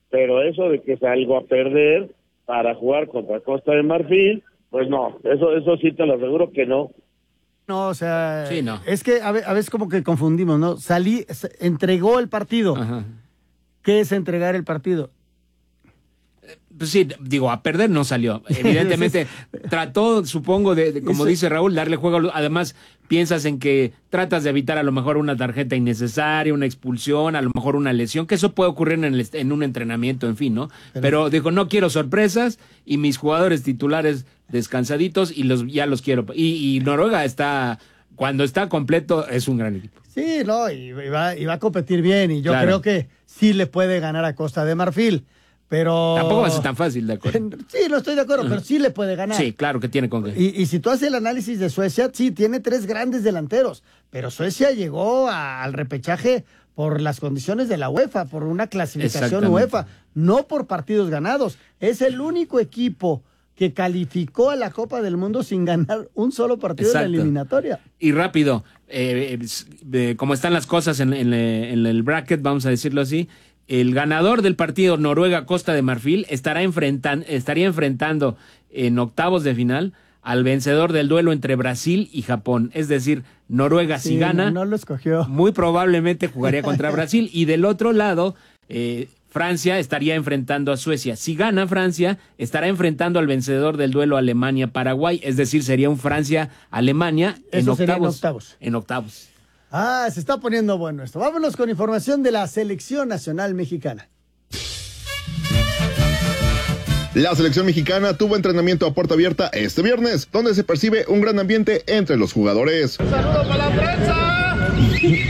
pero eso de que salgo a perder para jugar contra Costa de Marfil, pues no, eso sí te lo aseguro que no. No, o sea, sí, no. Es que a veces como que confundimos, ¿no? Entregó el partido. Ajá. ¿Qué es entregar el partido? Pues sí, digo, a perder no salió. Evidentemente trató, supongo, como dice Raúl, darle juego. Además, piensas en que tratas de evitar a lo mejor una tarjeta innecesaria, una expulsión, a lo mejor una lesión, que eso puede ocurrir en un entrenamiento, en fin, ¿no? Pero dijo, no quiero sorpresas y mis jugadores titulares descansaditos y ya los quiero. Y Noruega cuando está completo, es un gran equipo. Sí, no, y va a competir bien y yo creo que sí le puede ganar a Costa de Marfil. Pero tampoco va a ser tan fácil, de acuerdo. Sí, no estoy de acuerdo, pero sí le puede ganar. Sí, claro que tiene con qué. Y si tú haces el análisis de Suecia, sí, tiene 3 grandes delanteros, pero Suecia llegó al repechaje por las condiciones de la UEFA, por una clasificación UEFA, no por partidos ganados. Es el único equipo que calificó a la Copa del Mundo sin ganar un solo partido en la eliminatoria. Y rápido, como están las cosas en el bracket, vamos a decirlo así, el ganador del partido Noruega-Costa de Marfil estaría enfrentando en octavos de final al vencedor del duelo entre Brasil y Japón. Es decir, Noruega si gana, no lo escogió. Muy probablemente jugaría contra Brasil. Y del otro lado, Francia estaría enfrentando a Suecia. Si gana Francia, estará enfrentando al vencedor del duelo Alemania-Paraguay. Es decir, sería un Francia-Alemania en octavos. En octavos. Se está poniendo bueno esto. Vámonos con información de la Selección Nacional Mexicana. La selección mexicana tuvo entrenamiento a puerta abierta este viernes, donde se percibe un gran ambiente entre los jugadores. ¡Un saludo para la prensa!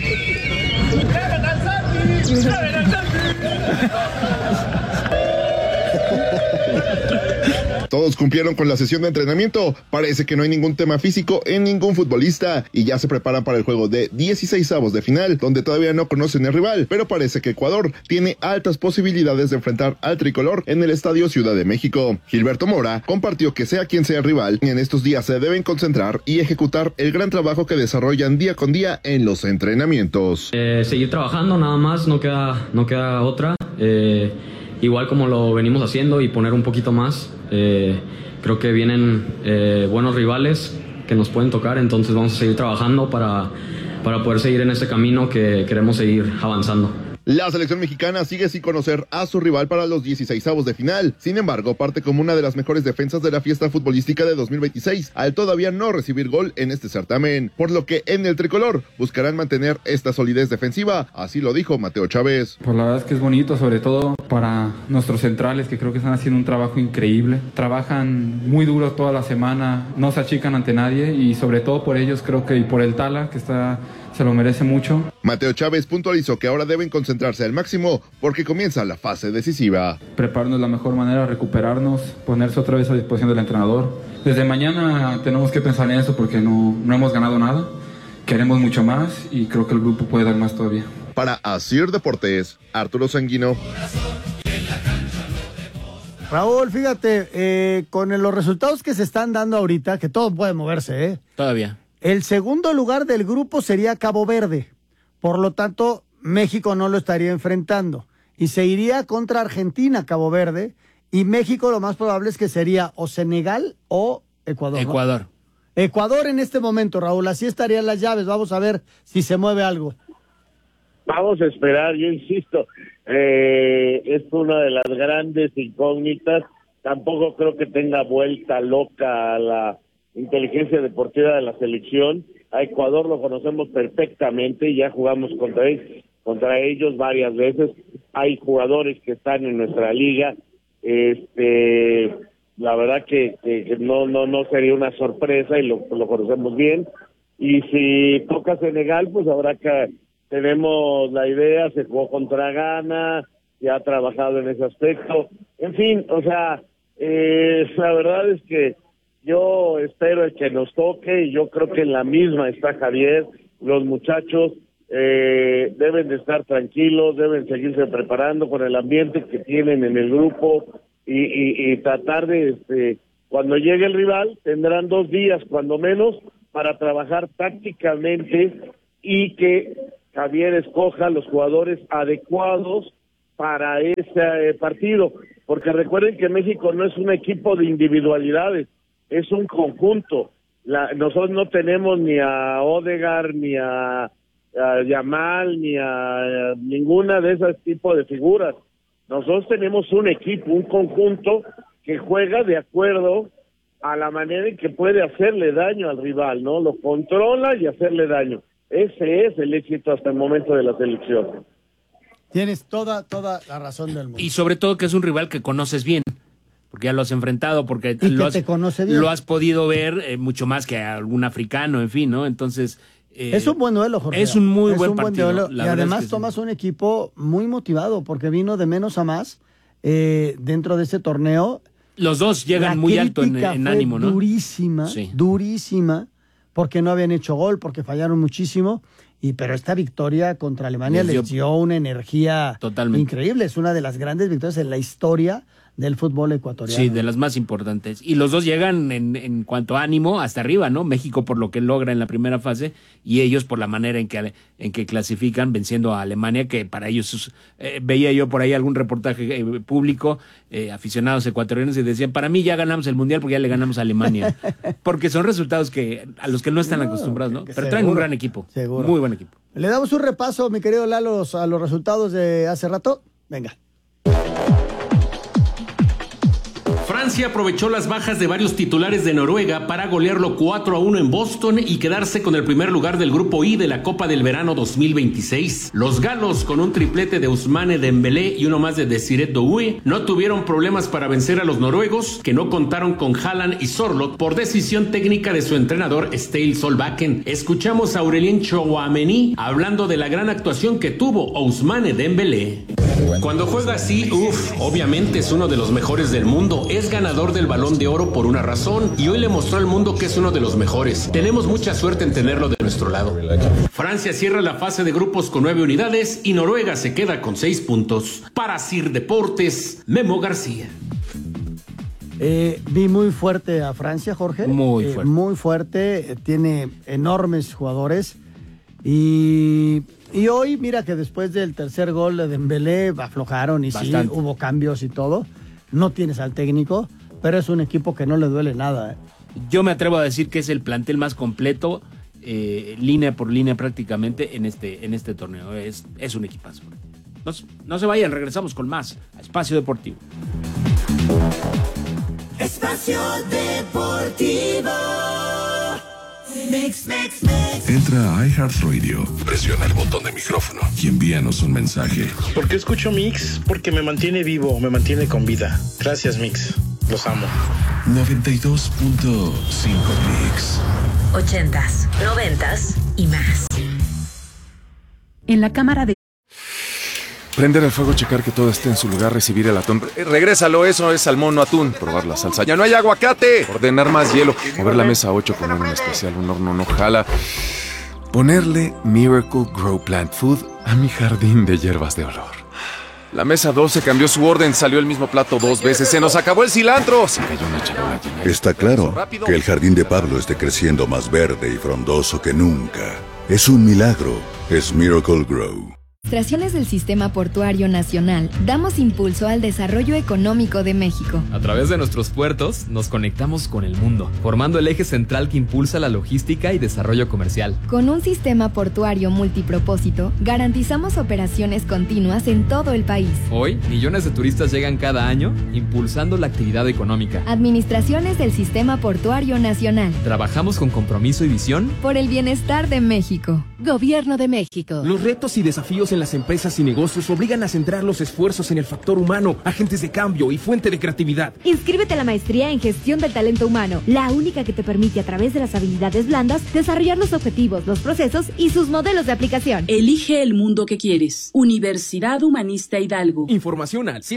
Todos cumplieron con la sesión de entrenamiento. Parece que no hay ningún tema físico en ningún futbolista y ya se preparan para el juego de 16avos de final, donde todavía no conocen el rival, pero parece que Ecuador tiene altas posibilidades de enfrentar al tricolor en el Estadio Ciudad de México. Gilberto Mora compartió que sea quien sea el rival, en estos días se deben concentrar y ejecutar el gran trabajo que desarrollan día con día en los entrenamientos. Seguir trabajando, nada más, no queda otra. Igual como lo venimos haciendo y poner un poquito más. Creo que vienen buenos rivales que nos pueden tocar, entonces vamos a seguir trabajando para poder seguir en ese camino que queremos seguir avanzando. La selección mexicana sigue sin conocer a su rival para los 16avos de final. Sin embargo, parte como una de las mejores defensas de la fiesta futbolística de 2026, al todavía no recibir gol en este certamen. Por lo que en el tricolor buscarán mantener esta solidez defensiva, así lo dijo Mateo Chávez. Pues la verdad es que es bonito, sobre todo para nuestros centrales, que creo que están haciendo un trabajo increíble. Trabajan muy duro toda la semana, no se achican ante nadie y sobre todo por ellos creo que y por el Tala, que se lo merece mucho. Mateo Chávez puntualizó que ahora deben concentrarse al máximo porque comienza la fase decisiva. Prepararnos de la mejor manera, recuperarnos, ponerse otra vez a disposición del entrenador. Desde mañana tenemos que pensar en eso porque no hemos ganado nada. Queremos mucho más y creo que el grupo puede dar más todavía. Para Asir Deportes, Arturo Sanguino. Raúl, fíjate, con los resultados que se están dando ahorita, que todo puede moverse, Todavía. El segundo lugar del grupo sería Cabo Verde. Por lo tanto, México no lo estaría enfrentando. Y se iría contra Argentina, Cabo Verde. Y México lo más probable es que sería o Senegal o Ecuador. Ecuador. Ecuador en este momento, Raúl. Así estarían las llaves. Vamos a ver si se mueve algo. Vamos a esperar, yo insisto. Es una de las grandes incógnitas. Tampoco creo que tenga vuelta loca a la inteligencia deportiva de la selección. A Ecuador lo conocemos perfectamente, ya jugamos contra ellos varias veces. Hay jugadores que están en nuestra liga. La verdad que no sería una sorpresa y lo conocemos bien. Y si toca Senegal, pues habrá que tenemos la idea, se jugó contra Ghana, ya ha trabajado en ese aspecto. En fin, o sea, la verdad es que yo espero el que nos toque y yo creo que en la misma está Javier. Los muchachos deben de estar tranquilos, deben seguirse preparando con el ambiente que tienen en el grupo y tratar de, cuando llegue el rival, tendrán 2 días cuando menos para trabajar tácticamente y que Javier escoja los jugadores adecuados para ese partido, porque recuerden que México no es un equipo de individualidades, es un conjunto. Nosotros no tenemos ni a Odegaard, ni a Yamal, ni a ninguna de esas tipos de figuras. Nosotros tenemos un equipo, un conjunto que juega de acuerdo a la manera en que puede hacerle daño al rival, ¿no? Lo controla y hacerle daño. Ese es el éxito hasta el momento de la selección. Tienes toda la razón del mundo. Y sobre todo que es un rival que conoces bien, porque ya lo has enfrentado, porque te conoce bien. Lo has podido ver mucho más que a algún africano, en fin, ¿no? Entonces... es un buen duelo, Jorge. Es un muy buen partido. Y además tomas un equipo muy motivado, porque vino de menos a más dentro de ese torneo. Los dos llegan muy alto en ánimo, ¿no? Durísima, porque no habían hecho gol, porque fallaron muchísimo. Pero esta victoria contra Alemania les dio una energía increíble. Es una de las grandes victorias en la historia del fútbol ecuatoriano. Sí, de las más importantes. Y los dos llegan en cuanto a ánimo hasta arriba, ¿no? México por lo que logra en la primera fase y ellos por la manera en que clasifican venciendo a Alemania, que para ellos veía yo por ahí algún reportaje público, aficionados ecuatorianos, y decían, para mí ya ganamos el Mundial porque ya le ganamos a Alemania. Porque son resultados a los que no están acostumbrados, ¿no? Pero traen un gran equipo. Seguro. Muy buen equipo. Le damos un repaso, mi querido Lalo, a los resultados de hace rato. Venga. Francia aprovechó las bajas de varios titulares de Noruega para golearlo 4-1 en Boston y quedarse con el primer lugar del grupo I de la Copa del Verano 2026. Los galos, con un triplete de Ousmane Dembélé y uno más de Desiré Doué, no tuvieron problemas para vencer a los noruegos, que no contaron con Haaland y Sorloth por decisión técnica de su entrenador Ståle Solbakken. Escuchamos a Aurelien Tchouaméni hablando de la gran actuación que tuvo Ousmane Dembélé. Cuando juega así, obviamente es uno de los mejores del mundo. Es ganador del Balón de Oro por una razón y hoy le mostró al mundo que es uno de los mejores. Tenemos mucha suerte en tenerlo de nuestro lado. Francia cierra la fase de grupos con 9 unidades y Noruega se queda con 6 puntos. Para Sir Deportes, Memo García. Vi muy fuerte a Francia, Jorge. Muy fuerte. Tiene enormes jugadores. Y hoy, mira que después del tercer gol de Dembélé aflojaron y bastante. Sí, hubo cambios y todo. No tienes al técnico, pero es un equipo que no le duele nada. Yo me atrevo a decir que es el plantel más completo, línea por línea prácticamente en este torneo. Es un equipazo. No se vayan, regresamos con más a Espacio Deportivo. Espacio Deportivo. Mix. Entra a iHeartRadio, presiona el botón de micrófono y envíanos un mensaje. ¿Por qué escucho Mix? Porque me mantiene vivo, me mantiene con vida. Gracias, Mix. Los amo. 92.5 Mix. 80s, 90s y más. En la cámara de... Prender el fuego, checar que todo esté en su lugar, recibir el atún. Regrésalo, eso es salmón, no atún. Probar la salsa. ¡Ya no hay aguacate! Ordenar más hielo. Mover la mesa 8, poner un especial, un horno no jala. Ponerle Miracle Grow Plant Food a mi jardín de hierbas de olor. La mesa 12 cambió su orden, salió el mismo plato 2 veces. ¡Se nos acabó el cilantro! Se cayó una charola llena. Está claro que el jardín de Pablo esté creciendo más verde y frondoso que nunca. Es un milagro. Es Miracle Grow. Administraciones del Sistema Portuario Nacional, damos impulso al desarrollo económico de México. A través de nuestros puertos, nos conectamos con el mundo, formando el eje central que impulsa la logística y desarrollo comercial. Con un sistema portuario multipropósito, garantizamos operaciones continuas en todo el país. Hoy, millones de turistas llegan cada año, impulsando la actividad económica. Administraciones del Sistema Portuario Nacional. Trabajamos con compromiso y visión por el bienestar de México. Gobierno de México. Los retos y desafíos en las empresas y negocios obligan a centrar los esfuerzos en el factor humano, agentes de cambio y fuente de creatividad. Inscríbete a la maestría en gestión del talento humano, la única que te permite a través de las habilidades blandas desarrollar los objetivos, los procesos y sus modelos de aplicación. Elige el mundo que quieres. Universidad Humanista Hidalgo. Información al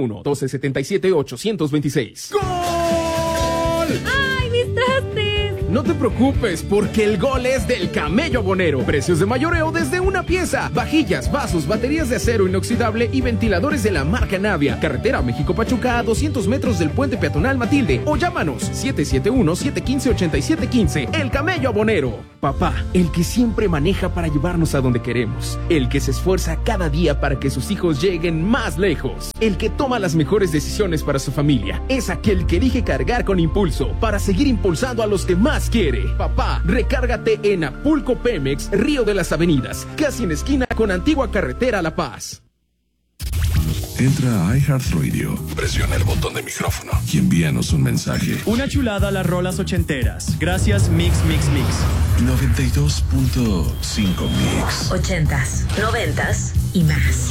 771-1277-826. ¡Gol! ¡Ay, mis trastes! No te preocupes, porque el gol es del Camello Abonero. Precios de mayoreo desde una pieza. Vajillas, vasos, baterías de acero inoxidable y ventiladores de la marca Navia. Carretera México-Pachuca a 200 metros del puente peatonal Matilde. O llámanos 771-715-8715. El Camello Abonero. Papá, el que siempre maneja para llevarnos a donde queremos. El que se esfuerza cada día para que sus hijos lleguen más lejos. El que toma las mejores decisiones para su familia. Es aquel que elige cargar con Impulso para seguir impulsando a los que más quiere. Papá, recárgate en Apulco Pemex, Río de las Avenidas, casi en esquina con Antigua Carretera La Paz. Entra a iHeartRadio, presiona el botón de micrófono y envíanos un mensaje. Una chulada las rolas ochenteras. Gracias Mix. 92.5 Mix. 80s, 90s y más.